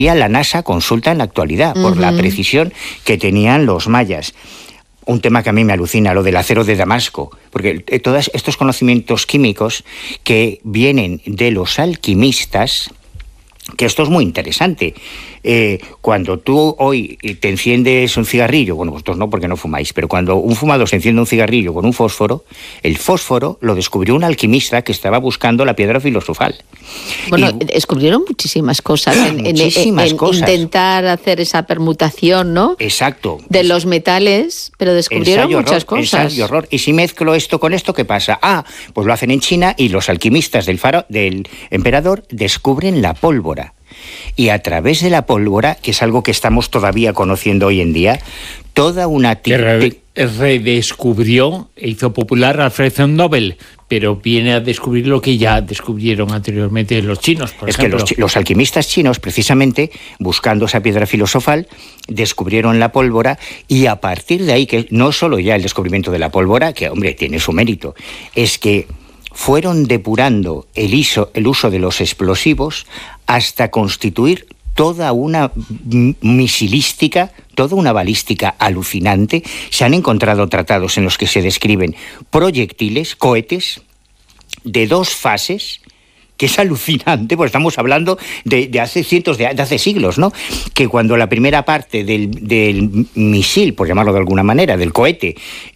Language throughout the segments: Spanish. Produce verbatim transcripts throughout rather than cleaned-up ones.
la NASA consulta en la actualidad, por uh-huh. la precisión que tenían los mayas. Un tema que a mí me alucina, lo del acero de Damasco, porque todos estos conocimientos químicos que vienen de los alquimistas, que esto es muy interesante. Eh, cuando tú hoy te enciendes un cigarrillo, bueno, vosotros no porque no fumáis, pero cuando un fumador se enciende un cigarrillo con un fósforo, el fósforo lo descubrió un alquimista que estaba buscando la piedra filosofal. Bueno, y, descubrieron muchísimas cosas en, muchísimas en, en cosas. intentar hacer esa permutación, ¿no? Exacto. De los metales, pero descubrieron ensayo, muchas horror, cosas. Ensayo, horror. Y si mezclo esto con esto, ¿qué pasa? Ah, pues lo hacen en China y los alquimistas del, faro, del emperador descubren la pólvora. Y a través de la pólvora, que es algo que estamos todavía conociendo hoy en día, toda una... T- re- redescubrió e hizo popular a Alfred Nobel, pero viene a descubrir lo que ya descubrieron anteriormente los chinos, por es ejemplo. que los, los alquimistas chinos, precisamente, buscando esa piedra filosofal, descubrieron la pólvora, y a partir de ahí, que no solo ya el descubrimiento de la pólvora, que, hombre, tiene su mérito, es que fueron depurando el, iso, el uso de los explosivos hasta constituir toda una misilística, toda una balística alucinante. Se han encontrado tratados en los que se describen proyectiles, cohetes, de dos fases, que es alucinante, porque estamos hablando de, de hace cientos de, de hace siglos, ¿no? Que cuando la primera parte del, del misil, por llamarlo de alguna manera, del cohete,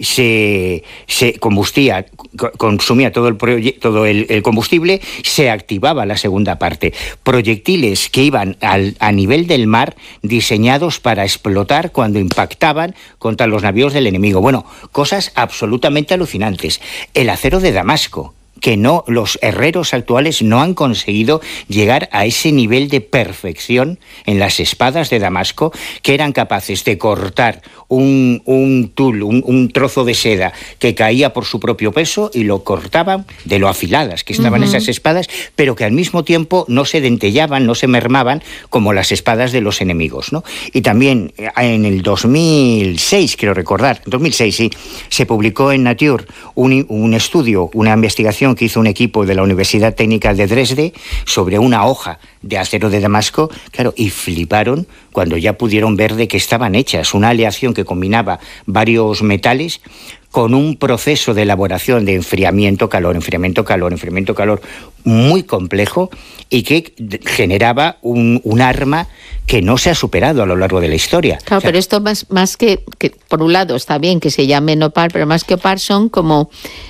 se, se combustía, consumía todo el, todo el, el combustible, se activaba la segunda parte. Proyectiles que iban al, a nivel del mar, diseñados para explotar cuando impactaban contra los navíos del enemigo. Bueno, cosas absolutamente alucinantes. El acero de Damasco, que no, los herreros actuales no han conseguido llegar a ese nivel de perfección en las espadas de Damasco, que eran capaces de cortar un, un tul, un, un trozo de seda que caía por su propio peso, y lo cortaban de lo afiladas que estaban uh-huh. esas espadas, pero que al mismo tiempo no se dentellaban, no se mermaban como las espadas de los enemigos, ¿no? Y también en el dos mil seis, quiero recordar, dos mil seis, sí, se publicó en Nature un, un estudio, una investigación que hizo un equipo de la Universidad Técnica de Dresde sobre una hoja de acero de Damasco, claro, y fliparon cuando ya pudieron ver de qué estaban hechas, una aleación que combinaba varios metales con un proceso de elaboración de enfriamiento-calor, enfriamiento-calor, enfriamiento-calor muy complejo, y que generaba un, un arma que no se ha superado a lo largo de la historia. Claro, o sea, pero esto más, más que, que, por un lado, está bien que se llame OPAR, pero más que OPAR son como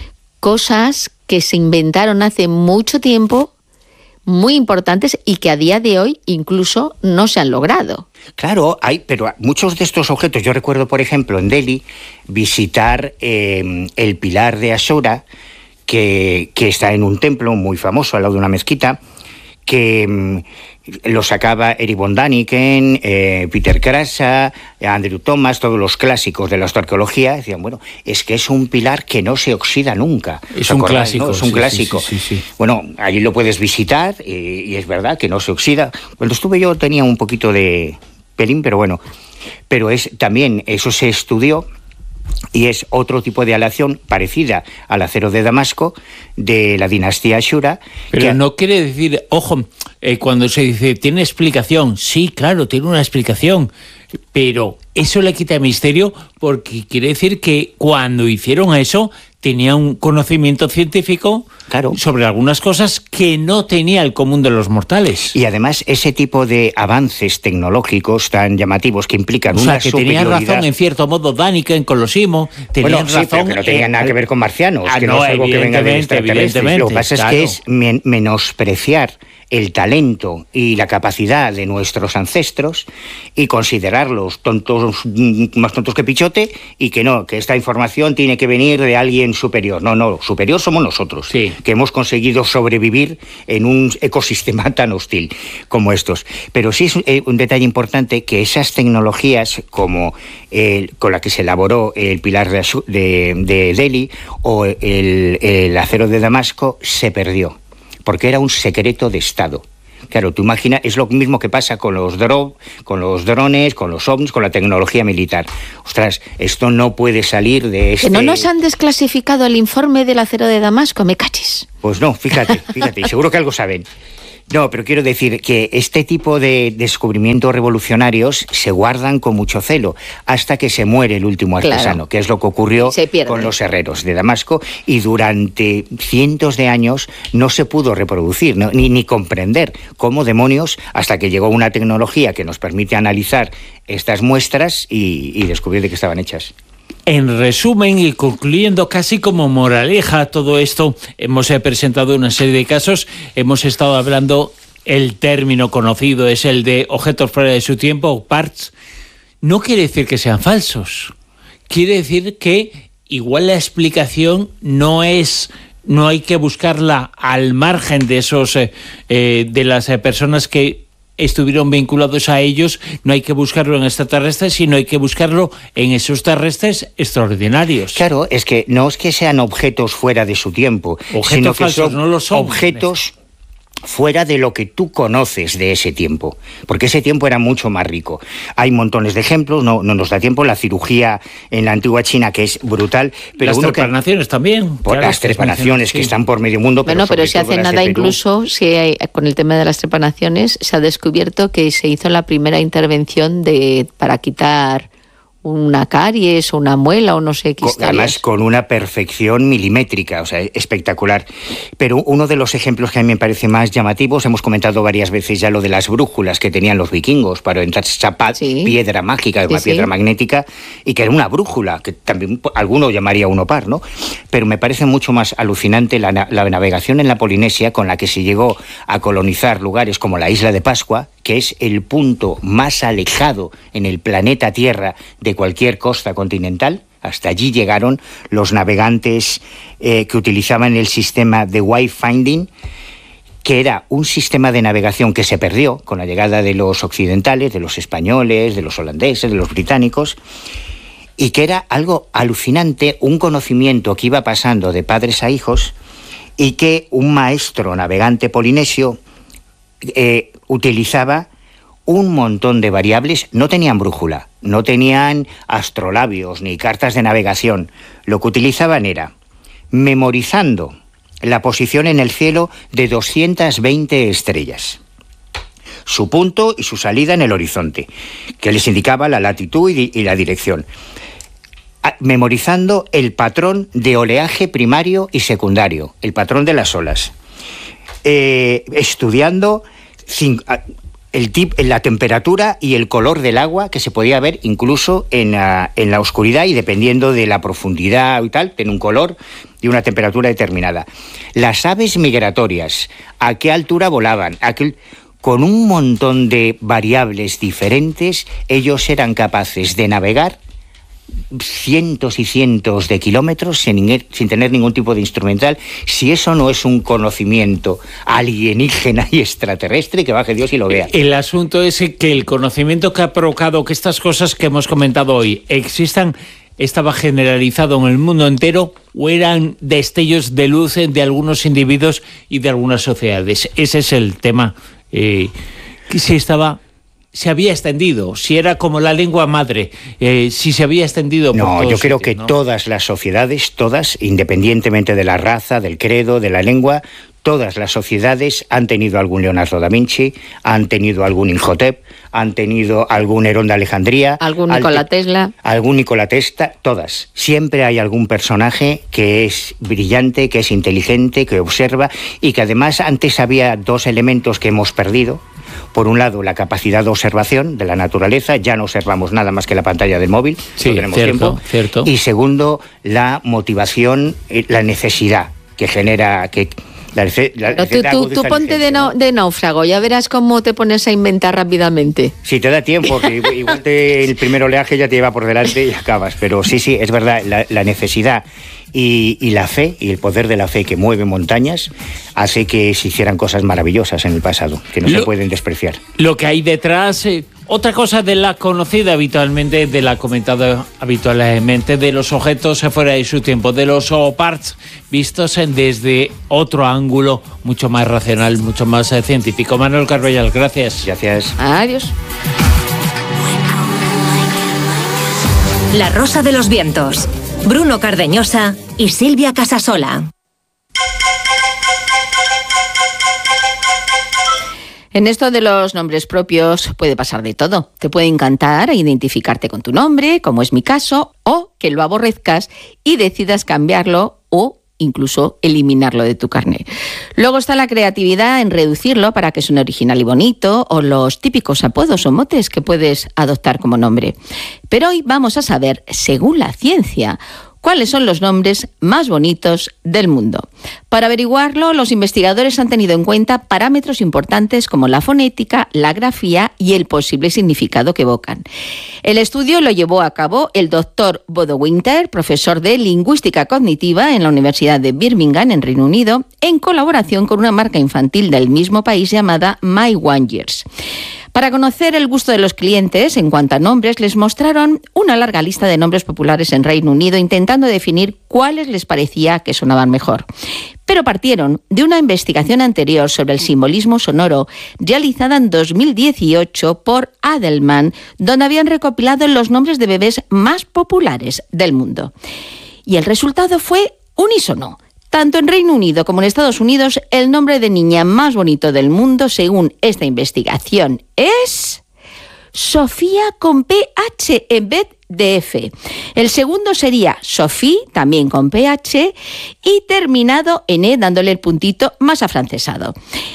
cosas que se inventaron hace mucho tiempo, muy importantes, y que a día de hoy incluso no se han logrado. Claro, hay, pero muchos de estos objetos, yo recuerdo, por ejemplo, en Delhi, visitar eh, el pilar de Ashura, que, que está en un templo muy famoso al lado de una mezquita, que mm, lo sacaba Eric von Daniken, eh, Peter Krasa, Andrew Thomas, todos los clásicos de la astroarqueología. Decían, bueno, es que es un pilar que no se oxida nunca. Es un clásico. ¿no? Es un sí, clásico. Sí, sí, sí, sí. Bueno, allí lo puedes visitar, eh, y es verdad que no se oxida. Cuando estuve yo tenía un poquito de pelín, pero bueno. Pero es también, eso se estudió, y es otro tipo de aleación parecida al acero de Damasco de la dinastía Ashura. Pero que no quiere decir, ojo, eh, cuando se dice, ¿tiene explicación? Sí, claro, tiene una explicación, pero eso le quita misterio, porque quiere decir que cuando hicieron eso tenía un conocimiento científico, claro, sobre algunas cosas que no tenía el común de los mortales. Y además ese tipo de avances tecnológicos tan llamativos que implican o una sea, que superioridad... tenían razón en cierto modo Daniken con los Imo, tenían bueno, sí, razón... pero que no tenían eh, nada que ver con marcianos, ah, que no, no es algo que venga de extraterrestres. Lo que pasa claro. es que es men- menospreciar el talento y la capacidad de nuestros ancestros y considerarlos tontos, más tontos que pichote, y que no, que esta información tiene que venir de alguien superior. No, no, superior somos nosotros, sí, que hemos conseguido sobrevivir en un ecosistema tan hostil como estos. Pero sí es un detalle importante que esas tecnologías como el, con la que se elaboró el pilar de, de, de Delhi o el, el acero de Damasco se perdió, porque era un secreto de Estado. Claro, tú imaginas, es lo mismo que pasa con los, dro- con los drones, con los ovnis, con la tecnología militar. Ostras, esto no puede salir de este... Que no nos han desclasificado el informe del acero de Damasco, me caches. Pues no, fíjate, fíjate, y seguro que algo saben. No, pero quiero decir que este tipo de descubrimientos revolucionarios se guardan con mucho celo hasta que se muere el último artesano, claro, que es lo que ocurrió con los herreros de Damasco, y durante cientos de años no se pudo reproducir, ¿no? ni, ni comprender cómo demonios, hasta que llegó una tecnología que nos permite analizar estas muestras y, y descubrir de qué estaban hechas. En resumen y concluyendo casi como moraleja todo esto, hemos eh, presentado una serie de casos, hemos estado hablando, el término conocido es el de objetos fuera de su tiempo, O P A R Ts. No quiere decir que sean falsos, quiere decir que igual la explicación no es, no hay que buscarla al margen de esos, eh, eh, de las eh, personas que estuvieron vinculados a ellos, no hay que buscarlo en extraterrestres, sino hay que buscarlo en esos terrestres extraordinarios. Claro, es que no es que sean objetos fuera de su tiempo, objetos sino que falsos, son no lo son. objetos fuera de lo que tú conoces de ese tiempo, porque ese tiempo era mucho más rico. Hay montones de ejemplos, no, no nos da tiempo, la cirugía en la antigua China, que es brutal. Pero las uno trepanaciones que, también. Por claro, las trepanaciones que, sí, están por medio mundo. Pero bueno, pero si hace nada, incluso si hay, con el tema de las trepanaciones, se ha descubierto que se hizo la primera intervención de para quitar una caries o una muela o no sé qué historias. Además con una perfección milimétrica, o sea, espectacular. Pero uno de los ejemplos que a mí me parece más llamativos, hemos comentado varias veces ya lo de las brújulas que tenían los vikingos para entrar esa sí. piedra mágica, sí, una sí. piedra magnética, y que era una brújula, que también alguno llamaría un opar, ¿no? Pero me parece mucho más alucinante la, la navegación en la Polinesia, con la que se llegó a colonizar lugares como la isla de Pascua, que es el punto más alejado en el planeta Tierra de cualquier costa continental. Hasta allí llegaron los navegantes eh, que utilizaban el sistema de wayfinding, que era un sistema de navegación que se perdió con la llegada de los occidentales, de los españoles, de los holandeses, de los británicos, y que era algo alucinante, un conocimiento que iba pasando de padres a hijos, y que un maestro navegante polinesio eh, utilizaba un montón de variables. No tenían brújula, no tenían astrolabios ni cartas de navegación. Lo que utilizaban era memorizando la posición en el cielo de doscientas veinte estrellas, su punto y su salida en el horizonte, que les indicaba la latitud y la dirección, memorizando el patrón de oleaje primario y secundario, el patrón de las olas, eh, estudiando cinco, el tip, la temperatura y el color del agua que se podía ver incluso en la, en la oscuridad, y dependiendo de la profundidad y tal, tiene un color y una temperatura determinada. Las aves migratorias, a qué altura volaban, a qué, con un montón de variables diferentes, ellos eran capaces de navegar cientos y cientos de kilómetros sin, sin tener ningún tipo de instrumental. Si eso no es un conocimiento alienígena y extraterrestre, que baje Dios y lo vea. El asunto es que el conocimiento que ha provocado que estas cosas que hemos comentado hoy existan estaba generalizado en el mundo entero, o eran destellos de luz de algunos individuos y de algunas sociedades. Ese es el tema. Eh, que se estaba... se había extendido, si era como la lengua madre, eh, si se había extendido por No, yo creo sitios, que ¿no? Todas las sociedades, todas, independientemente de la raza, del credo, de la lengua, todas las sociedades han tenido algún Leonardo da Vinci, han tenido algún Imhotep, han tenido algún Nerón de Alejandría, algún Nikola Tesla, algún Nikola Tesla, todas. Siempre hay algún personaje que es brillante, que es inteligente, que observa, y que además antes había dos elementos que hemos perdido. Por un lado, la capacidad de observación de la naturaleza, ya no observamos nada más que la pantalla del móvil, sí, no tenemos cierto, tiempo. Cierto. Y segundo, la motivación, la necesidad que genera... que La, la, no, tú tú, tú ponte de, no, de náufrago, ya verás cómo te pones a inventar rápidamente. Si te da tiempo, que igual te, el primer oleaje ya te lleva por delante y acabas. Pero sí, sí, es verdad, la, la necesidad y, y la fe, y el poder de la fe que mueve montañas, hace que se hicieran cosas maravillosas en el pasado, que no lo, se pueden despreciar. Lo que hay detrás... Eh... Otra cosa de la conocida habitualmente, de la comentada habitualmente, de los objetos fuera de su tiempo, de los O P A R Ts vistos desde otro ángulo mucho más racional, mucho más eh, científico. Manuel Carballal, gracias. Gracias. Adiós. La Rosa de los Vientos, Bruno Cardeñosa y Silvia Casasola. En esto de los nombres propios puede pasar de todo. Te puede encantar identificarte con tu nombre, como es mi caso, o que lo aborrezcas y decidas cambiarlo o incluso eliminarlo de tu carnet. Luego está la creatividad en reducirlo para que suene original y bonito, o los típicos apodos o motes que puedes adoptar como nombre. Pero hoy vamos a saber, según la ciencia, ¿cuáles son los nombres más bonitos del mundo? Para averiguarlo, los investigadores han tenido en cuenta parámetros importantes como la fonética, la grafía y el posible significado que evocan. El estudio lo llevó a cabo el doctor Bodo Winter, profesor de Lingüística Cognitiva en la Universidad de Birmingham, en Reino Unido, en colaboración con una marca infantil del mismo país llamada My One Years. Para conocer el gusto de los clientes en cuanto a nombres, les mostraron una larga lista de nombres populares en Reino Unido, intentando definir cuáles les parecía que sonaban mejor. Pero partieron de una investigación anterior sobre el simbolismo sonoro realizada en dos mil dieciocho por Adelman, donde habían recopilado los nombres de bebés más populares del mundo. Y el resultado fue unísono. Tanto en Reino Unido como en Estados Unidos, el nombre de niña más bonito del mundo, según esta investigación, es Sofía con P H en vez de F. El segundo sería Sophie, también con P H, y terminado en E, dándole el puntito más afrancesado.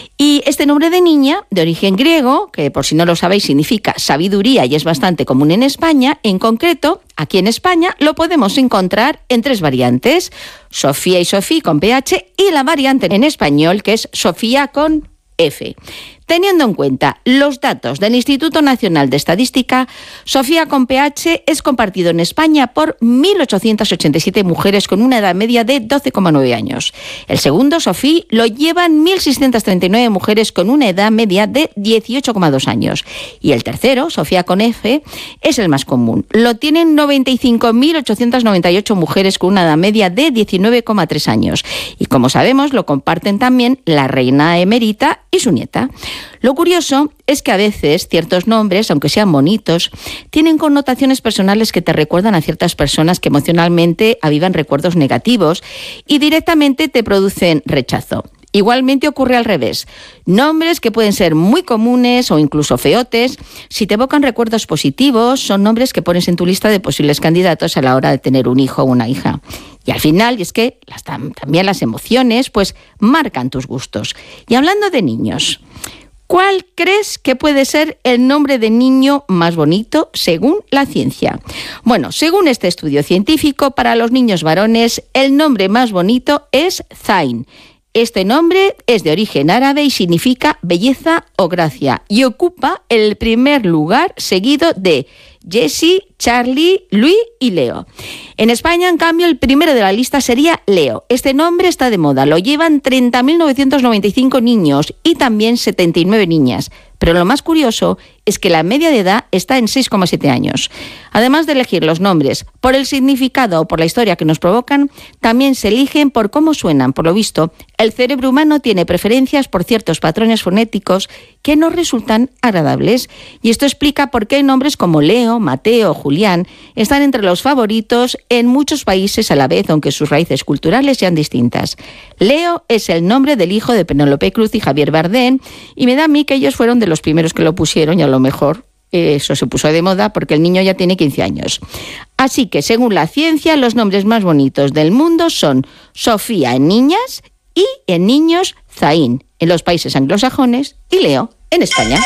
Y este nombre de niña, de origen griego, que por si no lo sabéis significa sabiduría y es bastante común en España, en concreto, aquí en España lo podemos encontrar en tres variantes: Sofía y Sophie con P H y la variante en español que es Sofía con F. Teniendo en cuenta los datos del Instituto Nacional de Estadística, Sofía con P H es compartido en España por mil ochocientas ochenta y siete mujeres con una edad media de doce coma nueve años. El segundo, Sophie, lo llevan mil seiscientas treinta y nueve mujeres con una edad media de dieciocho coma dos años. Y el tercero, Sofía con F, es el más común. Lo tienen noventa y cinco mil ochocientas noventa y ocho mujeres con una edad media de diecinueve coma tres años. Y como sabemos, lo comparten también la reina emérita y su nieta. Lo curioso es que a veces ciertos nombres, aunque sean bonitos, tienen connotaciones personales que te recuerdan a ciertas personas que emocionalmente avivan recuerdos negativos y directamente te producen rechazo. Igualmente ocurre al revés. Nombres que pueden ser muy comunes o incluso feotes, si te evocan recuerdos positivos, son nombres que pones en tu lista de posibles candidatos a la hora de tener un hijo o una hija. Y al final, y es que las, también las emociones, pues marcan tus gustos. Y hablando de niños, ¿cuál crees que puede ser el nombre de niño más bonito según la ciencia? Bueno, según este estudio científico, para los niños varones, el nombre más bonito es Zain. Este nombre es de origen árabe y significa belleza o gracia y ocupa el primer lugar seguido de Jessie, Charlie, Luis y Leo. En España, en cambio, el primero de la lista sería Leo. Este nombre está de moda, lo llevan treinta mil novecientos noventa y cinco niños y también setenta y nueve niñas. Pero lo más curioso es que la media de edad está en seis coma siete años. Además de elegir los nombres por el significado o por la historia que nos provocan, también se eligen por cómo suenan. Por lo visto, el cerebro humano tiene preferencias por ciertos patrones fonéticos que nos resultan agradables. Y esto explica por qué nombres como Leo, Mateo o Julián están entre los favoritos en muchos países a la vez, aunque sus raíces culturales sean distintas. Leo es el nombre del hijo de Penélope Cruz y Javier Bardem, y me da a mí que ellos fueron de los primeros que lo pusieron y a lo mejor eso se puso de moda porque el niño ya tiene quince años. Así que, según la ciencia, los nombres más bonitos del mundo son Sofía en niñas y en niños Zain en los países anglosajones y Leo en España.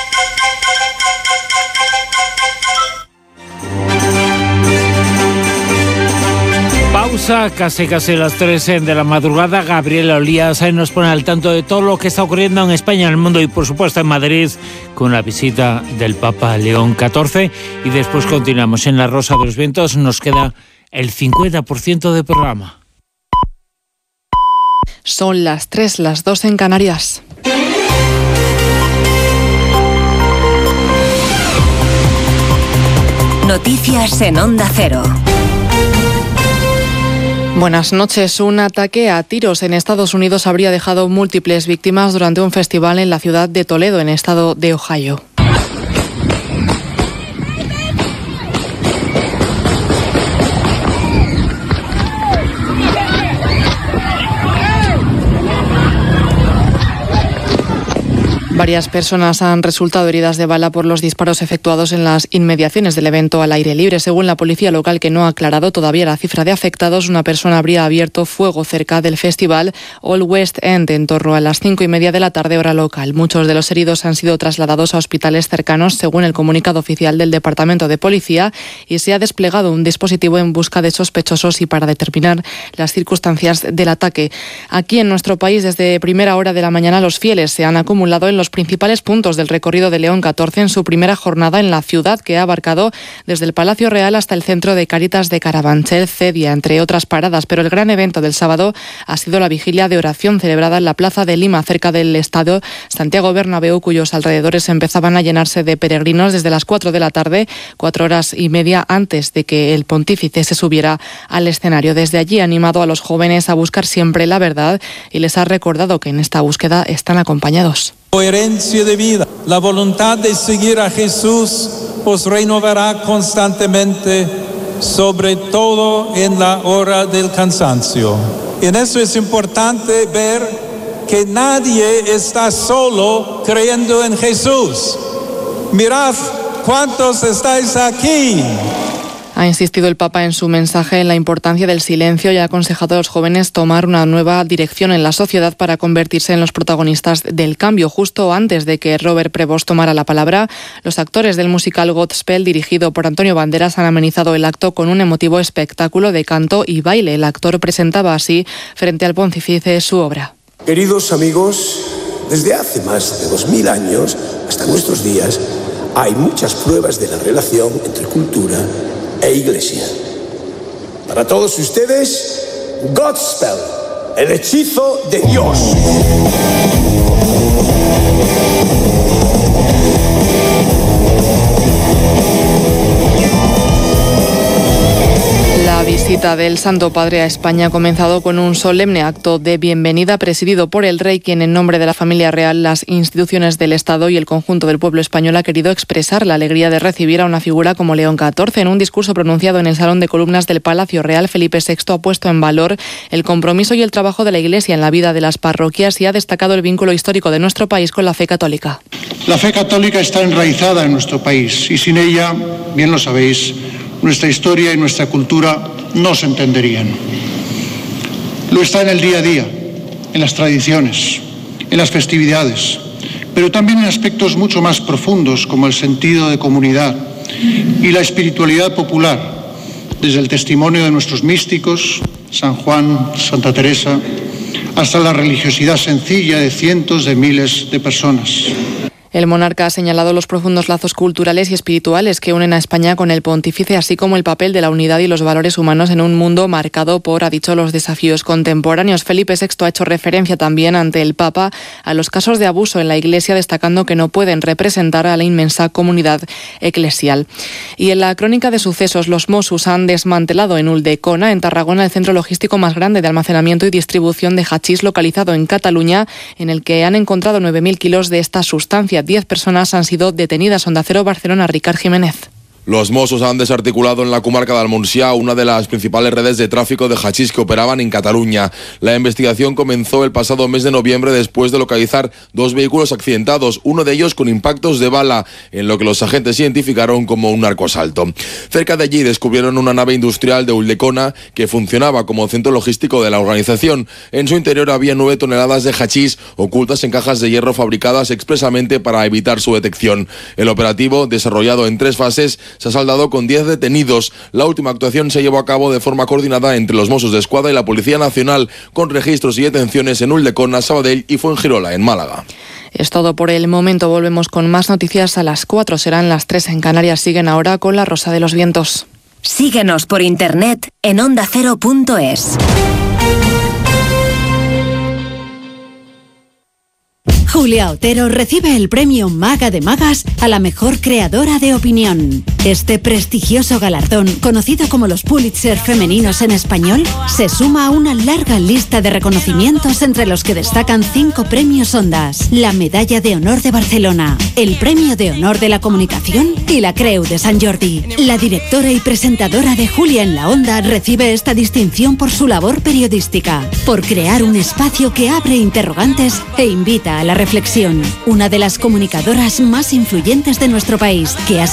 Pausa, casi casi las tres de la madrugada. Gabriela Olías nos pone al tanto de todo lo que está ocurriendo en España, en el mundo y por supuesto en Madrid, con la visita del Papa León catorce. Y después continuamos en La Rosa de los Vientos. Nos queda el cincuenta por ciento de programa. Son las tres, las dos en Canarias. Noticias en Onda Cero. Buenas noches. Un ataque a tiros en Estados Unidos habría dejado múltiples víctimas durante un festival en la ciudad de Toledo, en el estado de Ohio. Varias Varias personas han resultado heridas de bala por los disparos efectuados en las inmediaciones del evento al aire libre. Según la policía local, que no ha aclarado todavía la cifra de afectados, una persona habría abierto fuego cerca del festival All West End en torno a las cinco y media de la tarde, hora local. Muchos de los heridos han sido trasladados a hospitales cercanos, según el comunicado oficial del Departamento de Policía, y se ha desplegado un dispositivo en busca de sospechosos y para determinar las circunstancias del ataque. Aquí en nuestro país, desde primera hora de la mañana, los fieles se han acumulado en los principales puntos del recorrido de León catorce en su primera jornada en la ciudad, que ha abarcado desde el Palacio Real hasta el centro de Cáritas de Carabanchel, Cedia, entre otras paradas. Pero el gran evento del sábado ha sido la vigilia de oración celebrada en la Plaza de Lima, cerca del Estadio Santiago Bernabéu, cuyos alrededores empezaban a llenarse de peregrinos desde las cuatro de la tarde, cuatro horas y media antes de que el pontífice se subiera al escenario. Desde allí ha animado a los jóvenes a buscar siempre la verdad y les ha recordado que en esta búsqueda están acompañados. Coherencia de vida, la voluntad de seguir a Jesús os renovará constantemente, sobre todo en la hora del cansancio. En eso es importante ver que nadie está solo creyendo en Jesús. Mirad cuántos estáis aquí. Ha insistido el Papa en su mensaje en la importancia del silencio y ha aconsejado a los jóvenes tomar una nueva dirección en la sociedad para convertirse en los protagonistas del cambio. Justo antes de que Robert Prevost tomara la palabra, los actores del musical Godspell, dirigido por Antonio Banderas, han amenizado el acto con un emotivo espectáculo de canto y baile. El actor presentaba así frente al pontífice su obra. Queridos amigos, desde hace más de dos mil años hasta nuestros días hay muchas pruebas de la relación entre cultura e iglesia. Para todos ustedes, Godspell, el hechizo de Dios. La visita del Santo Padre a España ha comenzado con un solemne acto de bienvenida presidido por el rey, quien en nombre de la familia real, las instituciones del Estado y el conjunto del pueblo español ha querido expresar la alegría de recibir a una figura como León catorce. En un discurso pronunciado en el Salón de Columnas del Palacio Real, Felipe sexto ha puesto en valor el compromiso y el trabajo de la Iglesia en la vida de las parroquias y ha destacado el vínculo histórico de nuestro país con la fe católica. La fe católica está enraizada en nuestro país y sin ella, bien lo sabéis, nuestra historia y nuestra cultura no se entenderían. Lo está en el día a día, en las tradiciones, en las festividades, pero también en aspectos mucho más profundos como el sentido de comunidad y la espiritualidad popular, desde el testimonio de nuestros místicos, San Juan, Santa Teresa, hasta la religiosidad sencilla de cientos de miles de personas. El monarca ha señalado los profundos lazos culturales y espirituales que unen a España con el pontífice, así como el papel de la unidad y los valores humanos en un mundo marcado por, ha dicho, los desafíos contemporáneos. Felipe sexto ha hecho referencia también ante el Papa a los casos de abuso en la Iglesia, destacando que no pueden representar a la inmensa comunidad eclesial. Y en la crónica de sucesos, los Mossos han desmantelado en Ulldecona, en Tarragona, el centro logístico más grande de almacenamiento y distribución de hachís localizado en Cataluña, en el que han encontrado nueve mil kilos de esta sustancia. Diez personas han sido detenidas. Onda Cero Barcelona, Ricard Jiménez. Los Mossos han desarticulado en la comarca del Montsià una de las principales redes de tráfico de hachís que operaban en Cataluña. La investigación comenzó el pasado mes de noviembre después de localizar dos vehículos accidentados, uno de ellos con impactos de bala, en lo que los agentes identificaron como un narcoasalto. Cerca de allí descubrieron una nave industrial de Ulldecona que funcionaba como centro logístico de la organización. En su interior había nueve toneladas de hachís ocultas en cajas de hierro fabricadas expresamente para evitar su detección. El operativo, desarrollado en tres fases, se ha saldado con diez detenidos. La última actuación se llevó a cabo de forma coordinada entre los Mossos d'Esquadra y la Policía Nacional, con registros y detenciones en Ulldecona, Sabadell y Fuengirola, en Málaga. Es todo por el momento. Volvemos con más noticias a las cuatro. Serán las tres en Canarias. Siguen ahora con La Rosa de los Vientos. Síguenos por internet en onda cero punto es. Julia Otero recibe el premio Maga de Magas a la mejor creadora de opinión. Este prestigioso galardón, conocido como los Pulitzer femeninos en español, se suma a una larga lista de reconocimientos entre los que destacan cinco premios Ondas, la Medalla de Honor de Barcelona, el Premio de Honor de la Comunicación y la Creu de Sant Jordi. La directora y presentadora de Julia en la Onda recibe esta distinción por su labor periodística, por crear un espacio que abre interrogantes e invita a la reflexión. Una de las comunicadoras más influyentes de nuestro país, que ha